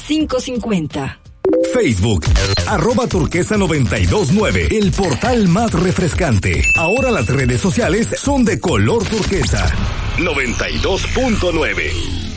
550. Facebook, @turquesa929, el portal más refrescante. Ahora las redes sociales son de color turquesa. 92.9.